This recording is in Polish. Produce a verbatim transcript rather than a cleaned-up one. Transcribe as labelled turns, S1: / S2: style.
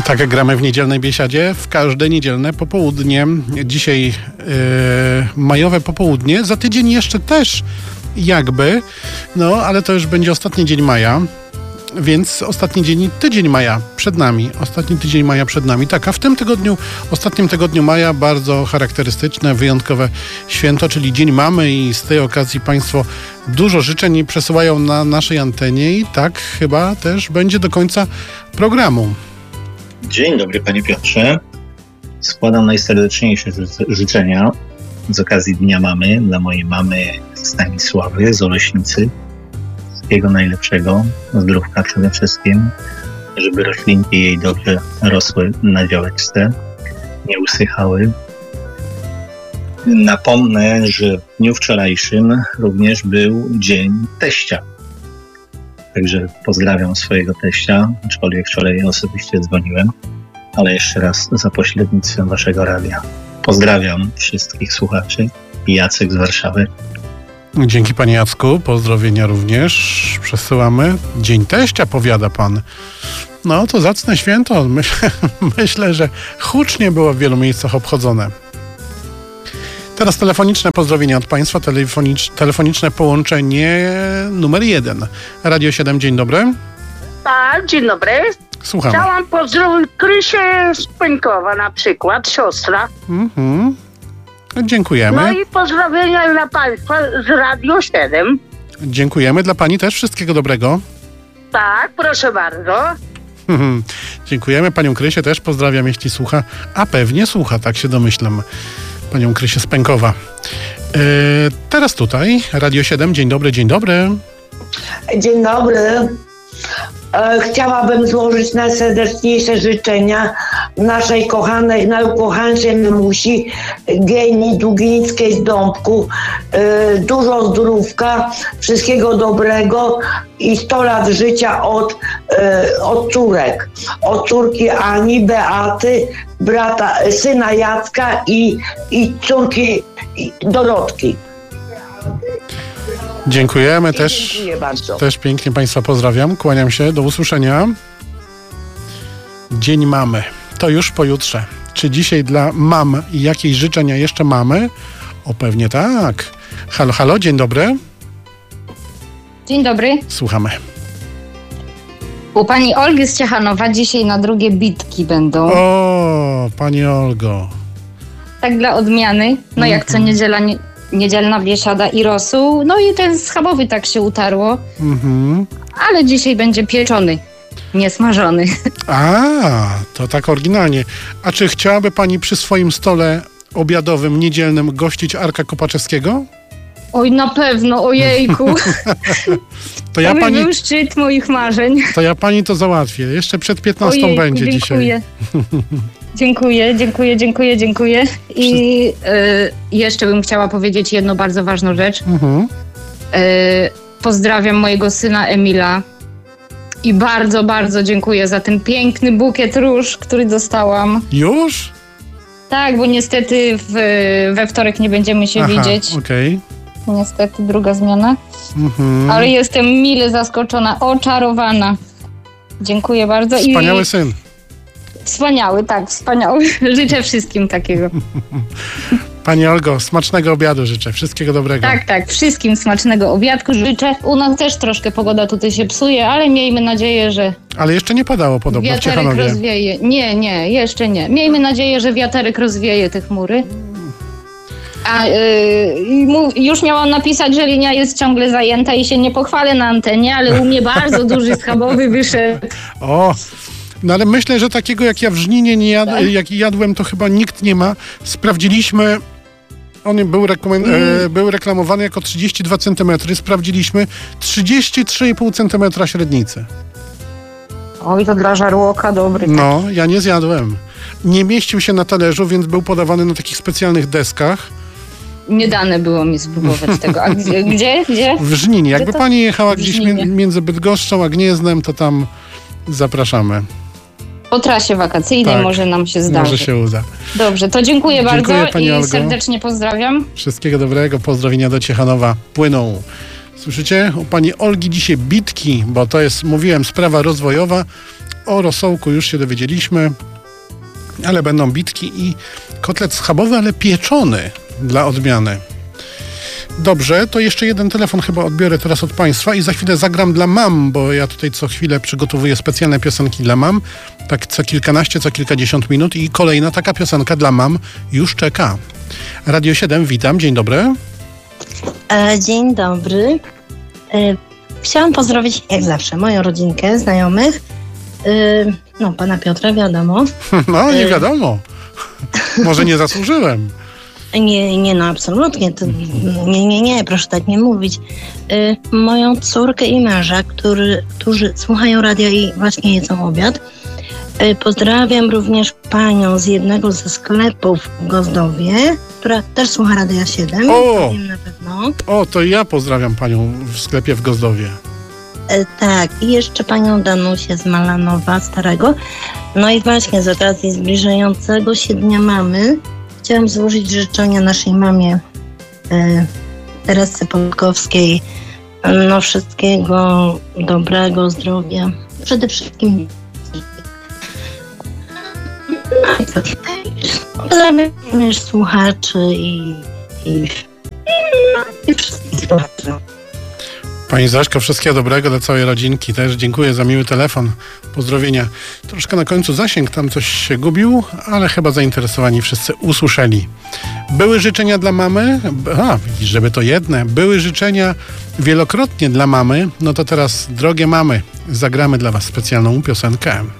S1: Tak jak gramy w niedzielnej biesiadzie, w każde niedzielne popołudnie. Dzisiaj yy, majowe popołudnie, za tydzień jeszcze też jakby, no ale to już będzie ostatni dzień maja, więc ostatni dzień, tydzień maja przed nami, ostatni tydzień maja przed nami. Tak, a w tym tygodniu, ostatnim tygodniu maja bardzo charakterystyczne, wyjątkowe święto, czyli Dzień Mamy i z tej okazji Państwo dużo życzeń przesyłają na naszej antenie i tak chyba też będzie do końca programu.
S2: Dzień dobry, panie Piotrze. Składam najserdeczniejsze ży- życzenia z okazji Dnia Mamy dla mojej mamy Stanisławy z Oleśnicy. Wszystkiego najlepszego, zdrówka przede wszystkim, żeby roślinki jej dobrze rosły na działeczce, nie usychały. Napomnę, że w dniu wczorajszym również był Dzień Teścia. Także pozdrawiam swojego teścia, aczkolwiek wczoraj osobiście dzwoniłem, ale jeszcze raz za pośrednictwem waszego radia. Pozdrawiam wszystkich słuchaczy. Jacek z Warszawy.
S1: Dzięki panie Jacku, pozdrowienia również przesyłamy. Dzień Teścia, powiada pan. No to zacne święto. Myślę, myślę, że hucznie było w wielu miejscach obchodzone. Teraz telefoniczne pozdrowienia od państwa, telefonicz, telefoniczne połączenie numer jeden. Radio siedem, dzień dobry.
S3: Tak, dzień dobry.
S1: Słuchamy.
S3: Chciałam pozdrowić Krysię z Pękowa na przykład, siostra.
S1: Mhm. Dziękujemy.
S3: No i pozdrowienia dla państwa z Radio siedem.
S1: Dziękujemy. Dla pani też wszystkiego dobrego.
S3: Tak, proszę bardzo.
S1: Mhm. Dziękujemy. Panią Krysię też pozdrawiam, jeśli słucha. A pewnie słucha, tak się domyślam. Panią Krysię z Pękowa. Yy, teraz tutaj, Radio siedem. Dzień dobry, dzień dobry.
S4: Dzień dobry. E, chciałabym złożyć najserdeczniejsze życzenia naszej kochanej, najukochańszej mamusi Geni Długińskiej z Dąbku. E, dużo zdrówka, wszystkiego dobrego i sto lat życia od, e, od córek. Od córki Ani, Beaty, brata, syna Jacka i, i córki Dorotki.
S1: Dziękujemy też.
S4: Dziękuję bardzo.
S1: Też pięknie państwa pozdrawiam. Kłaniam się. Do usłyszenia. Dzień Mamy. To już pojutrze. Czy dzisiaj dla mam i jakieś życzenia jeszcze mamy? O, pewnie tak. Halo, halo, dzień dobry.
S5: Dzień dobry.
S1: Słuchamy.
S5: U pani Olgi z Ciechanowa dzisiaj na drugie bitki będą.
S1: O, pani Olgo.
S5: Tak dla odmiany. No jak co niedziela, nie, niedzielna biesiada i rosół. No i ten schabowy tak się utarło.
S1: Mhm.
S5: Ale dzisiaj będzie pieczony, nie smażony.
S1: A, to tak oryginalnie. A czy chciałaby pani przy swoim stole obiadowym, niedzielnym gościć Arka Kopaczewskiego?
S5: Oj, na pewno, ojejku.
S1: To ja
S5: to by
S1: pani,
S5: był szczyt moich marzeń.
S1: to ja pani to załatwię. Jeszcze przed piętnastą
S5: Ojejku,
S1: będzie
S5: dziękuję.
S1: dzisiaj.
S5: Dziękuję, dziękuję, dziękuję, dziękuję. I y, jeszcze bym chciała powiedzieć jedną bardzo ważną rzecz.
S1: Mhm.
S5: Y, pozdrawiam mojego syna Emila i bardzo, bardzo dziękuję za ten piękny bukiet róż, który dostałam.
S1: Już?
S5: Tak, bo niestety w, we wtorek nie będziemy się
S1: Aha,
S5: widzieć.
S1: okej.
S5: Niestety druga zmiana.
S1: Mhm.
S5: Ale jestem mile zaskoczona, oczarowana. Dziękuję bardzo.
S1: Wspaniały
S5: I
S1: syn.
S5: Wspaniały, tak, wspaniały. Życzę wszystkim takiego.
S1: Pani Olgo, smacznego obiadu życzę. Wszystkiego dobrego.
S5: Tak, tak, wszystkim smacznego obiadku życzę. U nas też troszkę pogoda tutaj się psuje, ale miejmy nadzieję, że
S1: Ale jeszcze nie padało podobno w
S5: wiaterek
S1: Ciechanowie.
S5: rozwieje. Nie, nie, jeszcze nie. Miejmy nadzieję, że wiaterek rozwieje te chmury. A yy, mu- już miałam napisać, że linia jest ciągle zajęta i się nie pochwalę na antenie, ale u mnie bardzo duży schabowy wyszedł.
S1: O, no ale myślę, że takiego jak ja w Żninie nie jad, jak jadłem, to chyba nikt nie ma. Sprawdziliśmy, on był, rekomen-
S5: Mm.
S1: e, był reklamowany jako trzydzieści dwa centymetry. Sprawdziliśmy trzydzieści trzy i pół centymetra średnicy.
S5: Oj, to dla żarłoka dobry.
S1: No, ja nie zjadłem. Nie mieścił się na talerzu, więc był podawany na takich specjalnych deskach.
S5: Nie dane było mi spróbować tego. A gdzie? Gdzie? gdzie?
S1: W Żninie. Jakby
S5: Gdzie to?
S1: pani jechała
S5: W
S1: gdzieś
S5: Żninie.
S1: mi- między Bydgoszczą a Gniezdnem, to tam zapraszamy.
S5: Po trasie wakacyjnej
S1: Tak,
S5: może nam się zdarzy.
S1: Może się uda.
S5: Dobrze, to dziękuję,
S1: Dziękuję,
S5: bardzo
S1: pani
S5: i
S1: Olgo.
S5: serdecznie pozdrawiam.
S1: Wszystkiego dobrego, pozdrowienia do Ciechanowa płyną. Słyszycie? U pani Olgi dzisiaj bitki, bo to jest, mówiłem, sprawa rozwojowa. O rosołku już się dowiedzieliśmy, ale będą bitki i kotlet schabowy, ale pieczony dla odmiany. Dobrze, to jeszcze jeden telefon chyba odbiorę teraz od Państwa i za chwilę zagram dla mam, bo ja tutaj co chwilę przygotowuję specjalne piosenki dla mam, tak co kilkanaście, co kilkadziesiąt minut i kolejna taka piosenka dla mam już czeka. Radio siedem, witam, dzień dobry.
S6: E, dzień dobry. E, chciałam pozdrowić jak zawsze moją rodzinkę, znajomych, e, no pana Piotra, wiadomo.
S1: No, nie wiadomo. Może nie zasłużyłem.
S6: Nie, nie, no absolutnie. To, nie, nie, nie, proszę tak nie mówić. Y, moją córkę i męża, który, którzy słuchają radia i właśnie jedzą obiad. Y, pozdrawiam również panią z jednego ze sklepów w Gozdowie, która też słucha Radia siedem.
S1: O!
S6: Wiem na pewno.
S1: O, to ja pozdrawiam panią w sklepie w Gozdowie.
S6: Y, tak, i jeszcze panią Danusię z Malanowa Starego. No i właśnie z okazji zbliżającego się Dnia Mamy chciałam złożyć życzenia naszej mamie e, Teresce Polkowskiej. No wszystkiego dobrego, zdrowia. Przede wszystkim pozdrawiam również słuchaczy i, i, i wszystkich słuchaczy.
S1: Pani Zaśko, wszystkiego dobrego dla całej rodzinki też. Dziękuję za miły telefon. Pozdrowienia. Troszkę na końcu zasięg, tam coś się gubił, ale chyba zainteresowani wszyscy usłyszeli. Były życzenia dla mamy? A, widzisz, żeby to jedne. Były życzenia wielokrotnie dla mamy. No to teraz, drogie mamy, zagramy dla was specjalną piosenkę.